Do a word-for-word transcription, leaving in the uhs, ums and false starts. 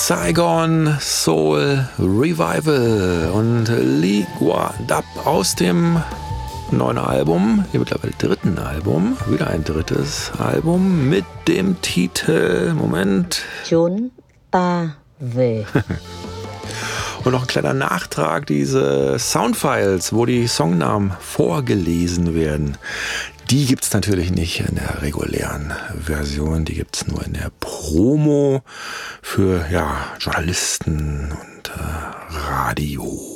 Saigon Soul Revival und Ligua Dub aus dem neuen Album, hier mittlerweile dritten Album, wieder ein drittes Album mit dem Titel, Moment. Chun Ta Ve. Und noch ein kleiner Nachtrag, diese Soundfiles, wo die Songnamen vorgelesen werden, die gibt es natürlich nicht in der regulären Version, die gibt es nur in der Promo für ja, Journalisten und äh, Radio.